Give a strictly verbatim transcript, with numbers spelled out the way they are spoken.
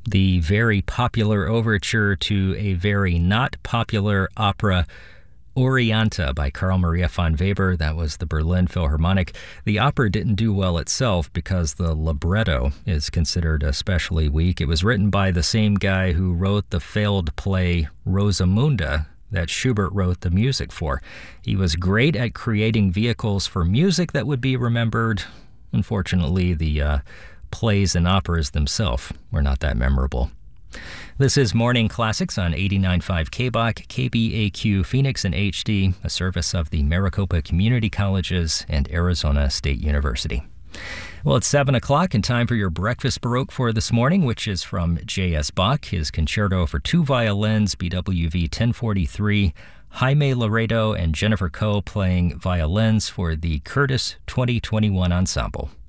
the very popular overture to a very not popular opera, Orianta by Carl Maria von Weber. That was the Berlin Philharmonic. The opera didn't do well itself because the libretto is considered especially weak. It was written by the same guy who wrote the failed play Rosamunda that Schubert wrote the music for. He was great at creating vehicles for music that would be remembered. Unfortunately, the uh, plays and operas themselves were not that memorable. This is Morning Classics on eighty-nine point five K B O C, K B A Q Phoenix in H D, a service of the Maricopa Community Colleges and Arizona State University. Well, it's seven o'clock and time for your breakfast baroque for this morning, which is from J S. Bach, his concerto for two violins, B W V ten forty-three, Jaime Laredo and Jennifer Coe playing violins for the Curtis twenty twenty-one Ensemble.